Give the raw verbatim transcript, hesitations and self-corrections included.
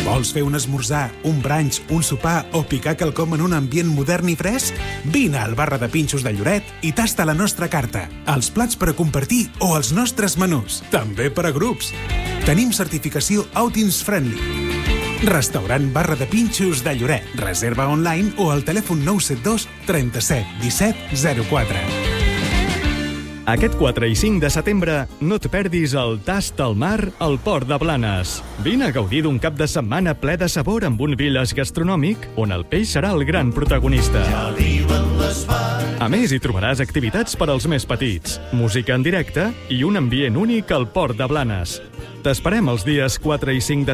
Vols fer un esmorzar, un brunch, un sopar o picar quelcom en un ambient modern i fresc? Vine al Barra de Pinxos de Lloret i tasta la nostra carta, els plats per a compartir o els nostres menús, també per a grups. Tenim certificació Outings Friendly. Restaurant Barra de Pinxos de Lloret. Reserva online o al telèfon nou set dos trenta-set disset zero quatre. Aquest quatre i cinc de setembre no et perdis el Tast al Mar al Port de Blanes. Vine a gaudir d'un cap de setmana ple de sabor amb un village gastronòmic on el peix serà el gran protagonista. A més, hi trobaràs activitats per als més petits, música en directe i un ambient únic al Port de Blanes. T'esperem els dies quatre i cinc de